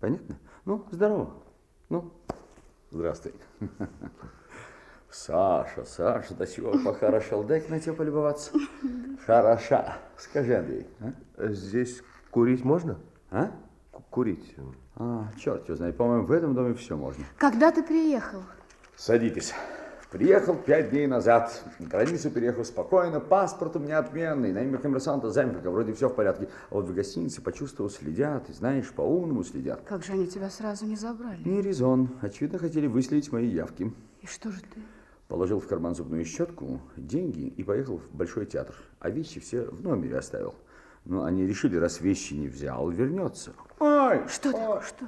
Понятно? Ну, здорово. Ну, здравствуй. Саша, Саша, до чего похорошел. Дай-ка на тебя полюбоваться. Хороша. Скажи, Андрей. Здесь курить можно? А? Курить. Черт его знает. По-моему, в этом доме все можно. Когда ты приехал? Садитесь. Приехал 5 дней назад. На границу переехал спокойно. Паспорт у меня отменный. На имя коммерсанта Земфика. Вроде все в порядке. А вот в гостинице почувствовал, следят. И знаешь, по-умному следят. Как же они тебя сразу не забрали? Не резон. Очевидно, хотели выследить мои явки. И что же ты? Положил в карман зубную щетку, деньги и поехал в Большой театр. А вещи все в номере оставил. Но они решили, раз вещи не взял, вернется. Ой! Что такое? Что?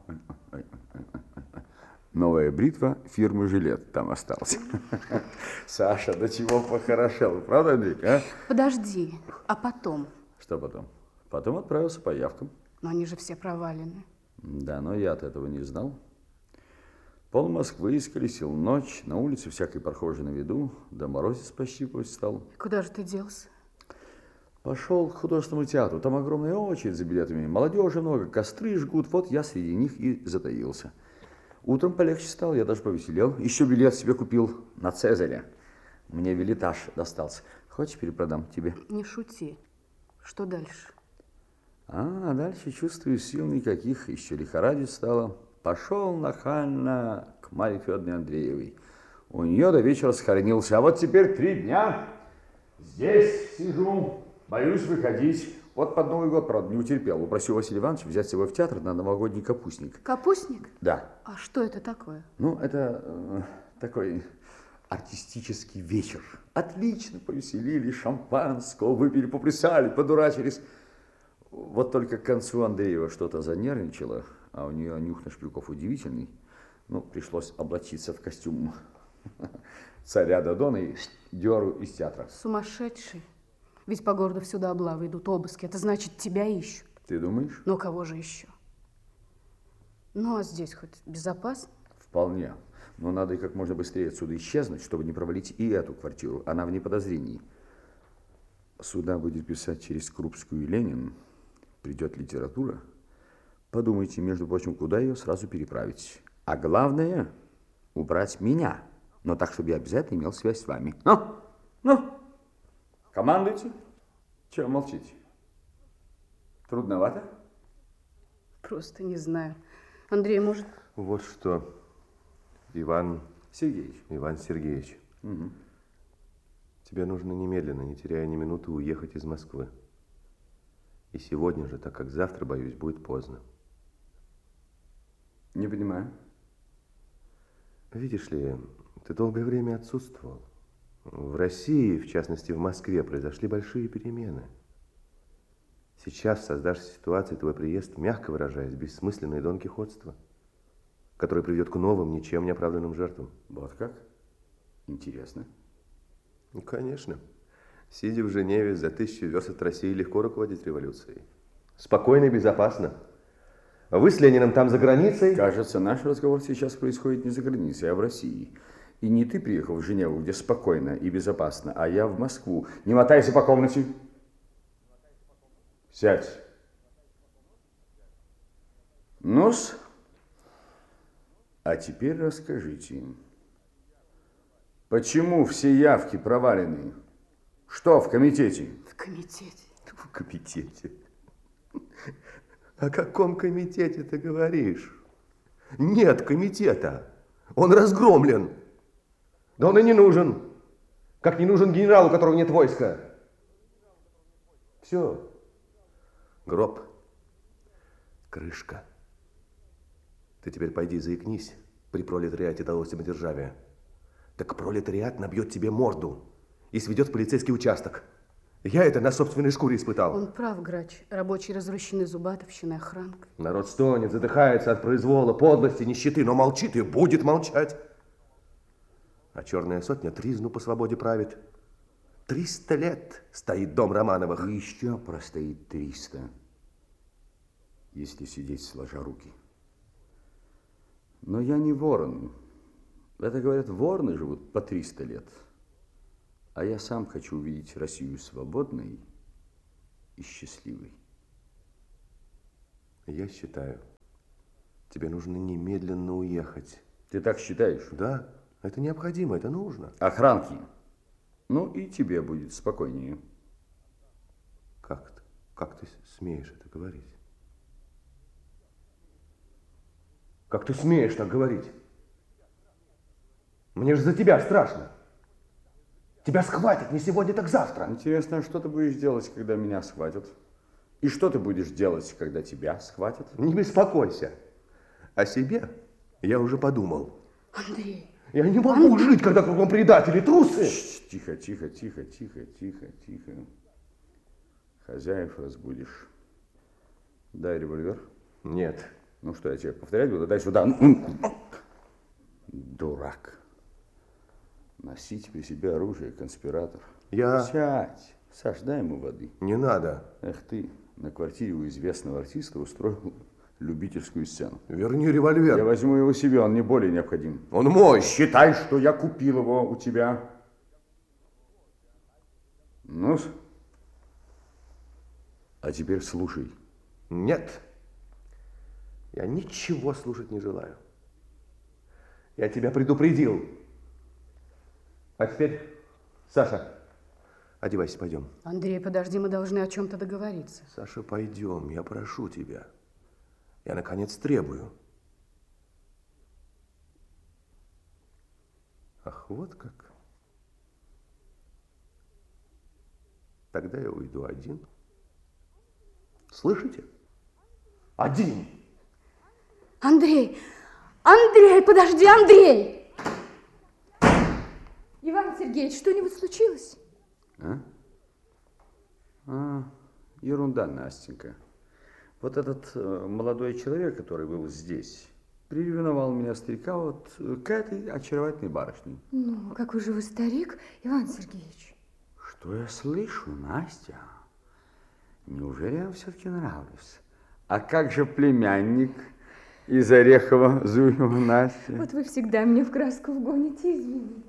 Новая бритва фирмы «Жилет» там осталась. Саша, до чего похорошел. Правда, Андрей? А? Подожди, а потом? Что потом? Потом отправился по явкам. Но они же все провалены. Да, но я-то этого не знал. Пол Москвы исколесил ночь, на улице всякой прохожей на виду, да морозец пощипывать стал. Куда же ты делся? Пошел к художественному театру, там огромная очередь за билетами, молодежи много, костры жгут, вот я среди них и затаился. Утром полегче стало, я даже повеселел, еще билет себе купил на Цезаря. Мне велитаж достался. Хочешь, перепродам тебе? Не шути. Что дальше? А дальше чувствую, сил никаких, еще лихорадить стало. Пошел нахально к Марье Федоровне Андреевой. У нее до вечера схоронился. А вот теперь 3 дня здесь сижу, боюсь выходить. Вот под Новый год, правда, не утерпел. Упросил Василия Ивановича взять с собой в театр на новогодний капустник. Капустник? Да. А что это такое? Ну, это такой артистический вечер. Отлично повеселились, шампанского выпили, поплясали, подурачились. Вот только к концу Андреева что-то занервничало, а у нее нюх на шпильков удивительный. Ну, пришлось облачиться в костюм царя Додона и дёру из театра. Сумасшедший. Ведь по городу всюду облавы идут, обыски. Это значит, тебя ищут. Ты думаешь? Ну, кого же еще? Ну, а здесь хоть безопасно? Вполне. Но надо и как можно быстрее отсюда исчезнуть, чтобы не провалить и эту квартиру. Она вне подозрений. Сюда будет писать через Крупскую и Ленин. Придет литература. Подумайте, между прочим, куда ее сразу переправить. А главное, убрать меня. Но так, чтобы я обязательно имел связь с вами. Ну, командуйте. Чего молчите? Трудновато? Просто не знаю. Андрей, может... Вот что, Иван Сергеевич. Угу. Тебе нужно немедленно, не теряя ни минуты, уехать из Москвы. И сегодня же, так как завтра, боюсь, будет поздно. Не понимаю. Видишь ли, ты долгое время отсутствовал. В России, в частности в Москве, произошли большие перемены. Сейчас в создавшейся ситуации твой приезд, мягко выражаясь, бессмысленное донкихотство, которое приведет к новым, ничем не оправданным жертвам. Вот как? Интересно. Ну, конечно. Сидя в Женеве за 1000 верст от России, легко руководить революцией. Спокойно и безопасно. Вы с Лениным там за границей? Кажется, наш разговор сейчас происходит не за границей, а в России. И не ты приехал в Женеву, где спокойно и безопасно, а я в Москву. Не мотайся по комнате. Сядь. Ну-с. А теперь расскажите, почему все явки провалены? Что в комитете? В комитете? В комитете? О каком комитете ты говоришь? Нет комитета. Он разгромлен. Да он и не нужен. Как не нужен генерал, у которого нет войска. Все. Гроб. Крышка. Ты теперь пойди заикнись при пролетариате того самодержавия. Так пролетариат набьет тебе морду и сведет в полицейский участок. Я это на собственной шкуре испытал. Он прав, грач. Рабочие развращены зубатовщиной, охранкой. Народ стонет, задыхается от произвола, подлости, нищеты, но молчит и будет молчать. А черная сотня тризну по свободе правит. 300 лет стоит дом Романовых. И еще простоит 300, если сидеть сложа руки. Но я не ворон. Это, говорят, вороны живут по 300 лет. А я сам хочу увидеть Россию свободной и счастливой. Я считаю, Тебе нужно немедленно уехать. Ты так считаешь? Да, это необходимо, это нужно. Охранки. Ну и тебе будет спокойнее. Как ты смеешь это говорить? Как ты смеешь так говорить? Мне же за тебя страшно. Тебя схватят не сегодня, так завтра. Интересно, что ты будешь делать, когда меня схватят? И что ты будешь делать, когда тебя схватят? Не беспокойся. О себе я уже подумал. Андрей. Я не могу жить, когда кругом предатели, трусы. Тихо, тихо, тихо, тихо, тихо, тихо. Хозяев разбудишь. Дай револьвер. Нет. Ну что, я тебе повторять буду? Дай сюда. Дурак. Носить при себе оружие, конспиратор. Я... Сядь. Саш, дай ему воды. Не надо. Эх ты, на квартире у известного артиста устроил любительскую сцену. Верни револьвер. Я возьму его себе, он мне более необходим. Он мой. Считай, что я купил его у тебя. Ну, а теперь слушай. Нет. Я ничего слушать не желаю. Я тебя предупредил. А теперь, Саша, одевайся, пойдем. Андрей, подожди, мы должны о чем-то договориться. Саша, пойдем, я прошу тебя. Я, наконец, требую. Ах, вот как. Тогда я уйду один. Слышите? Один. Андрей! Андрей, подожди, Андрей! Иван Сергеевич, что-нибудь случилось? Ерунда, Настенька. Вот этот молодой человек, который был здесь, приревновал меня, старика, вот к этой очаровательной барышне. Ну, какой же вы старик, Иван Сергеевич. Что я слышу, Настя? Неужели я вам все-таки нравлюсь? А как же племянник из Орехова-Зуева, Настя? Вот вы всегда меня в краску вгоните, извините.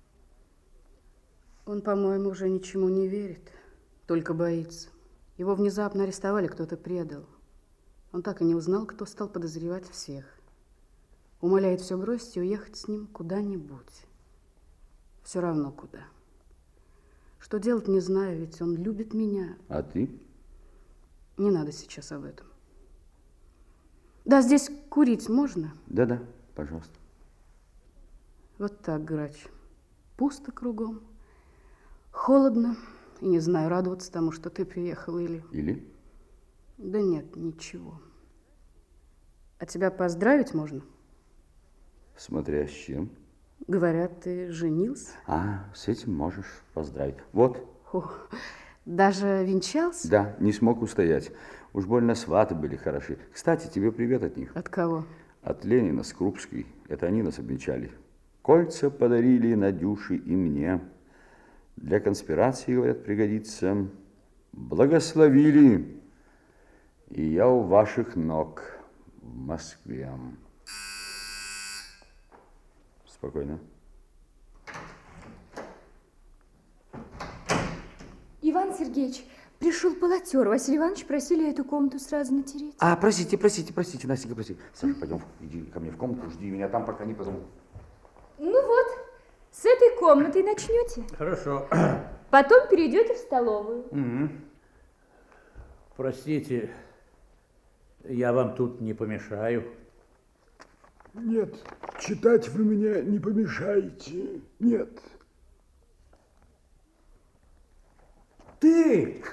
Он, по-моему, уже ничему не верит, только боится. Его внезапно арестовали, кто-то предал. Он так и не узнал, кто стал подозревать всех. Умоляет все бросить и уехать с ним куда-нибудь. Все равно куда. Что делать, не знаю, ведь он любит меня. А ты? Не надо сейчас об этом. Да, здесь курить можно? Да-да, пожалуйста. Вот так, грач. Пусто кругом. Холодно. И не знаю, радоваться тому, что ты приехал или... Или? Да нет, ничего. А тебя поздравить можно? Смотря с чем. Говорят, ты женился? А, с этим можешь поздравить. Вот. О, даже венчался? Да, не смог устоять. Уж больно сваты были хороши. Кстати, тебе привет от них. От кого? От Ленина с Крупской. Это они нас обвенчали. Кольца подарили Надюше и мне. Для конспирации, говорят, пригодится. Благословили. И я у ваших ног в Москве. Спокойно. Иван Сергеевич, пришел полотер. Василий Иванович просили эту комнату сразу натереть. А, простите, Настенька, прости. Саша, пойдем, иди ко мне в комнату, жди меня там, пока не позову. Ну вот, с этой комнаты начнете. Хорошо. Потом перейдете в столовую. Простите, я вам тут не помешаю. Нет, читать вы мне не помешаете. Нет. Ты!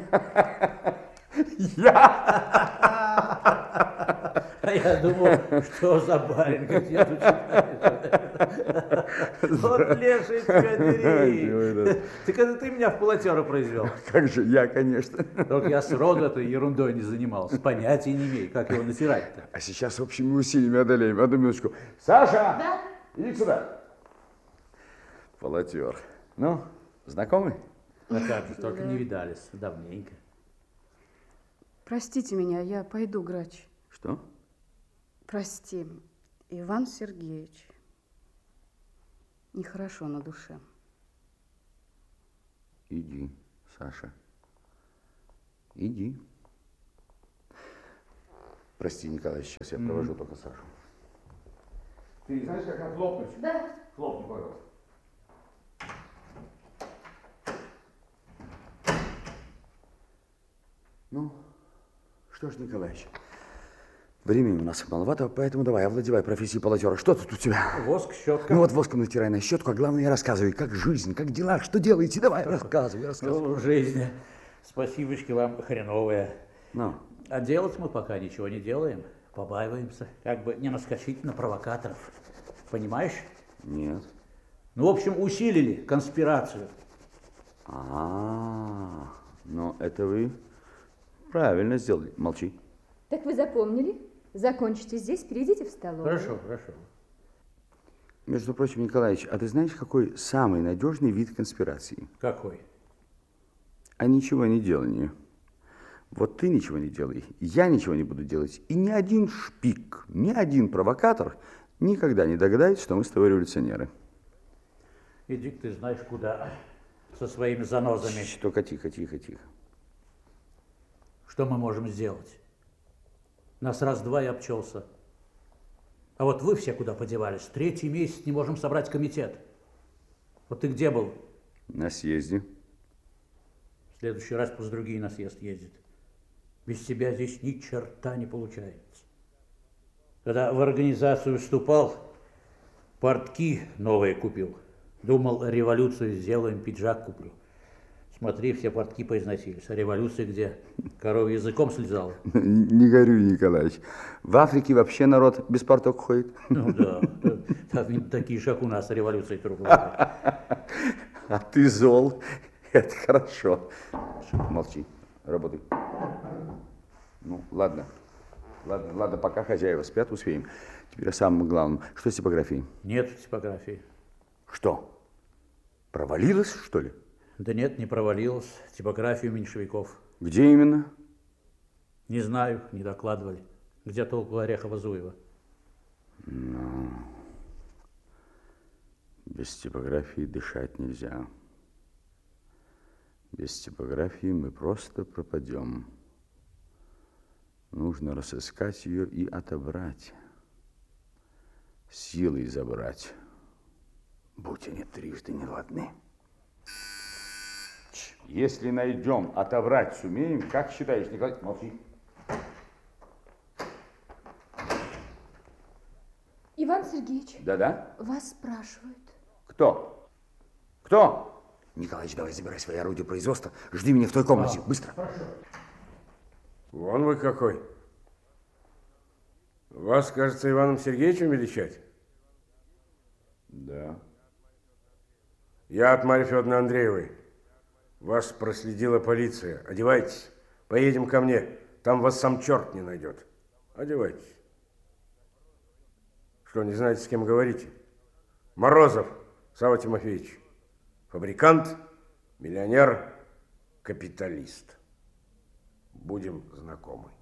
А я думал, что за барин, как я тут читаю. Вот леший тебя дери. Так это ты меня в полотера произвел. Как же я, конечно. Только я сроду этой ерундой не занимался. Понятия не имею, как его натирать-то. А сейчас общими усилиями одолеем. Одну минуточку. Саша! Да? Иди сюда. Полотер. Ну, знакомый? А как же, только не видались давненько. Простите меня, я пойду, грач. Что? Прости, Иван Сергеевич. Нехорошо на душе. Иди, Саша. Иди. Прости, Николай, сейчас я провожу только Сашу. Ты знаешь, как нам хлопнуть? Да. Хлопни, пожалуйста. Ну, что ж, Николаевич, времени у нас маловато, поэтому давай, овладевай профессией полотера. Что тут у тебя? Воск, щетка. Ну вот воском натирай на щетку, а главное рассказывай, как жизнь, как дела, что делаете. Давай, рассказывай. Ну, жизнь, спасибочки вам хреновые. Ну. А делать мы пока ничего не делаем. Побаиваемся, как бы не наскочить на провокаторов. Понимаешь? Нет. Ну, в общем, усилили конспирацию. Ну это вы правильно сделали. Молчи. Так вы запомнили? Закончите здесь, перейдите в столовую. Хорошо, хорошо. Между прочим, Николаевич, а ты знаешь, какой самый надежный вид конспирации? Какой? А ничего не делание. Вот ты ничего не делай, я ничего не буду делать. И ни один шпик, ни один провокатор никогда не догадается, что мы с тобой революционеры. Иди ты знаешь куда со своими занозами. Только тихо, тихо, тихо. Что мы можем сделать? Нас раз-два и обчелся. А вот вы все куда подевались? Третий месяц не можем собрать комитет. Вот ты где был? На съезде. В следующий раз пусть другие на съезд ездят. Без тебя здесь ни черта не получается. Когда в организацию вступал, портки новые купил. Думал, революцию сделаем, пиджак куплю. Смотри, все портки поизносились. А революция где? Корова языком слезала. Не горюй, Николаевич. В Африке вообще народ без порток ходит. Ну да, там такие же, как у нас, революция трудная. А ты зол. Это хорошо. Молчи, работай. Ну, ладно. Ладно, пока хозяева спят, успеем. Теперь о самом главном. Что с типографией? Нет типографии. Что? Провалилась, что ли? Да нет, не провалилась. Типографию меньшевиков. Где именно? Не знаю, не докладывали. Где-то около Орехова-Зуева. Ну, без типографии дышать нельзя. Без типографии мы просто пропадем. Нужно разыскать ее и отобрать. Силой забрать. Будь они трижды неладны. Если найдем, отобрать сумеем, как считаешь, Николай? Молчи. Иван Сергеевич. Да-да? Вас спрашивают. Кто? Кто? Николаевич, давай забирай свои орудия производства. Жди меня в той комнате. Быстро. Хорошо. Вон вы какой. Вас, кажется, Иваном Сергеевичем величать? Да. Я от Марьи Федоровны Андреевой. Вас проследила полиция. Одевайтесь. Поедем ко мне. Там вас сам черт не найдет. Одевайтесь. Что, не знаете, с кем говорите? Морозов Савва Тимофеевич. Фабрикант, миллионер, капиталист. Будем знакомы.